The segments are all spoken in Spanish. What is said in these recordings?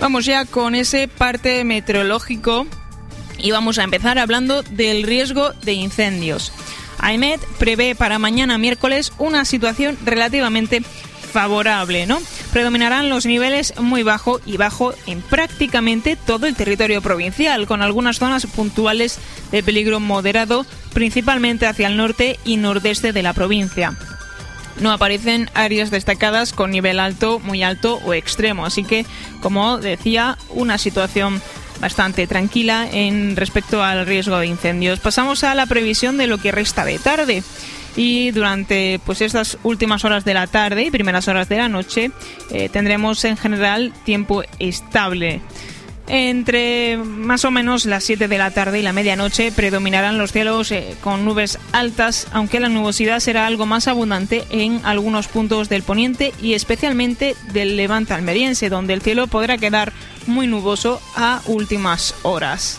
Vamos ya con ese parte meteorológico y vamos a empezar hablando del riesgo de incendios. AEMET prevé para mañana miércoles una situación relativamente favorable, ¿no? Predominarán los niveles muy bajo y bajo en prácticamente todo el territorio provincial, con algunas zonas puntuales de peligro moderado, principalmente hacia el norte y nordeste de la provincia. No aparecen áreas destacadas con nivel alto, muy alto o extremo, así que, como decía, una situación bastante tranquila en respecto al riesgo de incendios. Pasamos a la previsión de lo que resta de tarde. Y durante estas últimas horas de la tarde y primeras horas de la noche tendremos en general tiempo estable. Entre más o menos las 7 de la tarde y la medianoche predominarán los cielos con nubes altas, aunque la nubosidad será algo más abundante en algunos puntos del poniente y especialmente del levante almeriense, donde el cielo podrá quedar muy nuboso a últimas horas.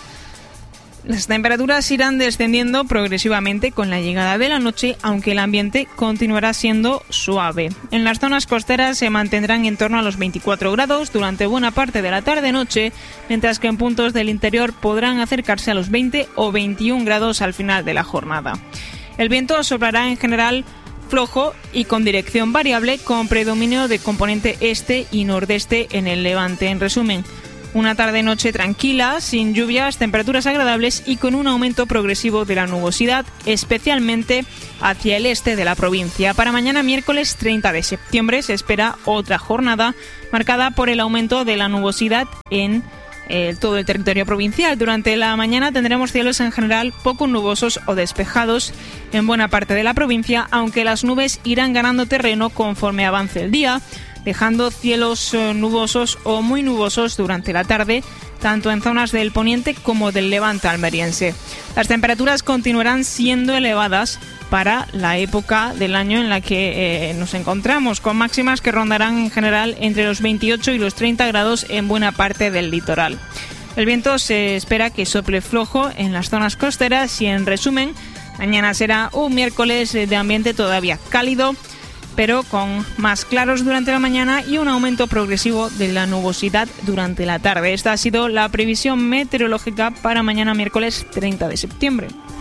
Las temperaturas irán descendiendo progresivamente con la llegada de la noche, aunque el ambiente continuará siendo suave. En las zonas costeras se mantendrán en torno a los 24 grados durante buena parte de la tarde-noche, mientras que en puntos del interior podrán acercarse a los 20 o 21 grados al final de la jornada. El viento soplará en general flojo y con dirección variable, con predominio de componente este y nordeste en el levante. En resumen, una tarde-noche tranquila, sin lluvias, temperaturas agradables y con un aumento progresivo de la nubosidad, especialmente hacia el este de la provincia. Para mañana miércoles 30 de septiembre se espera otra jornada marcada por el aumento de la nubosidad en todo el territorio provincial. Durante la mañana tendremos cielos en general poco nubosos o despejados en buena parte de la provincia, aunque las nubes irán ganando terreno conforme avance el día, dejando cielos nubosos o muy nubosos durante la tarde, tanto en zonas del poniente como del levante almeriense. Las temperaturas continuarán siendo elevadas para la época del año en la que nos encontramos, con máximas que rondarán en general entre los 28 y los 30 grados en buena parte del litoral. El viento se espera que sople flojo en las zonas costeras y, en resumen, mañana será un miércoles de ambiente todavía cálido, pero con más claros durante la mañana y un aumento progresivo de la nubosidad durante la tarde. Esta ha sido la previsión meteorológica para mañana miércoles 30 de septiembre.